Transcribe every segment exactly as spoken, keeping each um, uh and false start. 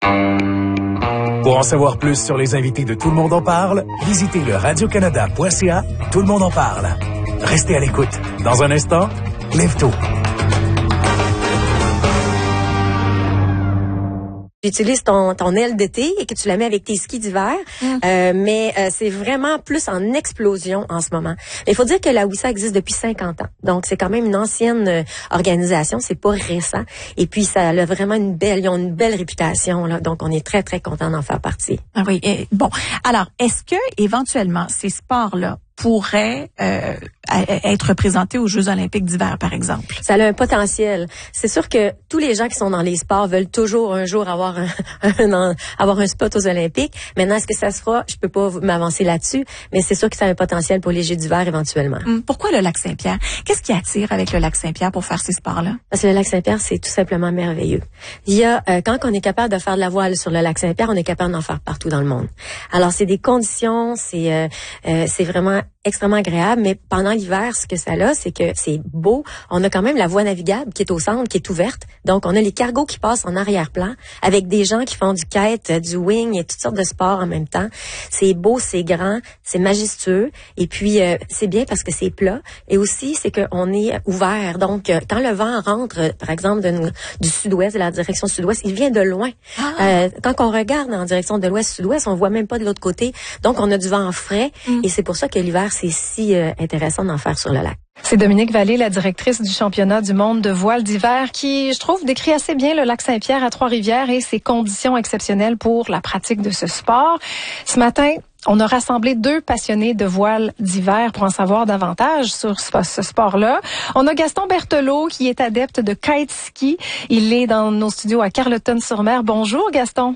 Pour en savoir plus sur les invités de Tout le monde en parle, visitez le radio canada point c a. Tout le monde en parle. Restez à l'écoute. Dans un instant, Lève-tôt. Tu utilises ton, ton aile d'été et que tu la mets avec tes skis d'hiver, mm. euh, mais euh, c'est vraiment plus en explosion en ce moment. Mais il faut dire que la W I S A existe depuis cinquante ans, donc c'est quand même une ancienne euh, organisation, c'est pas récent. Et puis ça a vraiment une belle, ils ont une belle réputation là, donc on est très très content d'en faire partie. Ah oui, et, bon, alors est-ce que éventuellement ces sports-là pourrait euh, être représenté aux Jeux olympiques d'hiver, par exemple? Ça a un potentiel. C'est sûr que tous les gens qui sont dans les sports veulent toujours un jour avoir un, un avoir un spot aux Olympiques. Maintenant, est-ce que ça se fera? Je peux pas m'avancer là-dessus, mais c'est sûr que ça a un potentiel pour les Jeux d'hiver éventuellement. Hum, pourquoi le lac Saint-Pierre? Qu'est-ce qui attire avec le lac Saint-Pierre pour faire ces sports-là? Parce que le lac Saint-Pierre, c'est tout simplement merveilleux. Il y a, euh, quand on est capable de faire de la voile sur le lac Saint-Pierre, on est capable d'en faire partout dans le monde. Alors, c'est des conditions, c'est euh, euh, c'est vraiment extrêmement agréable, mais pendant l'hiver, ce que ça a, c'est que c'est beau. On a quand même la voie navigable qui est au centre, qui est ouverte. Donc, on a les cargos qui passent en arrière-plan avec des gens qui font du kite, du wing et toutes sortes de sports en même temps. C'est beau, c'est grand, c'est majestueux. Et puis, euh, c'est bien parce que c'est plat. Et aussi, c'est qu'on est ouvert. Donc, euh, quand le vent rentre, euh, par exemple, de, du sud-ouest, de la direction sud-ouest, il vient de loin. Ah. Euh, quand on regarde en direction de l'ouest-sud-ouest, on voit même pas de l'autre côté. Donc, on a du vent frais. Mm. Et c'est pour ça que l'hiver, c'est si euh, intéressant d'en faire sur le lac. C'est Dominique Vallée, la directrice du championnat du monde de voile d'hiver, qui, je trouve, décrit assez bien le lac Saint-Pierre à Trois-Rivières et ses conditions exceptionnelles pour la pratique de ce sport. Ce matin, on a rassemblé deux passionnés de voile d'hiver pour en savoir davantage sur ce sport-là. On a Gaston Berthelot, qui est adepte de kite ski. Il est dans nos studios à Carleton-sur-Mer. Bonjour, Gaston.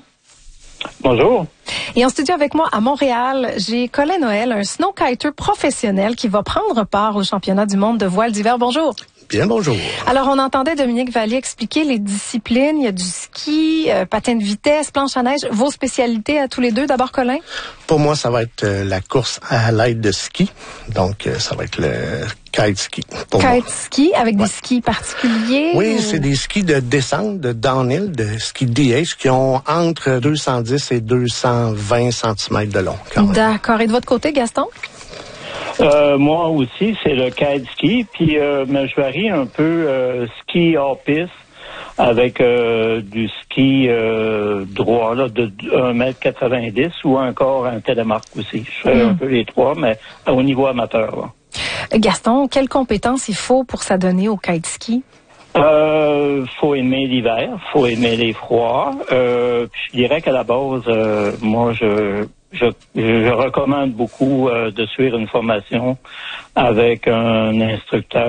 Bonjour. Et en studio avec moi à Montréal, j'ai Colin Noël, un snowkiter professionnel qui va prendre part au championnat du monde de voile d'hiver. Bonjour. Bien, bonjour. Alors, on entendait Dominique Vallée expliquer les disciplines. Il y a du ski, euh, patin de vitesse, planche à neige. Vos spécialités à tous les deux. D'abord, Colin? Pour moi, ça va être euh, la course à l'aide de ski. Donc, euh, ça va être le kite ski. Pour kite moi. ski avec ouais. des skis particuliers? Oui, ou... c'est des skis de descente, de downhill, de ski D H qui ont entre deux cent dix et deux cent vingt centimètres de long. D'accord. Et de votre côté, Gaston? Euh, moi aussi, c'est le kite ski, puis euh, mais je varie un peu euh, ski hors piste avec euh, du ski euh, droit là, de un mètre quatre-vingt-dix ou encore un télémarque aussi. Je fais mm. un peu les trois, mais au niveau amateur. Là. Gaston, quelles compétences il faut pour s'adonner au kite ski? Euh, faut aimer l'hiver, faut aimer les froids. Euh, puis je dirais qu'à la base, euh, moi je Je, je recommande beaucoup euh, de suivre une formation avec un instructeur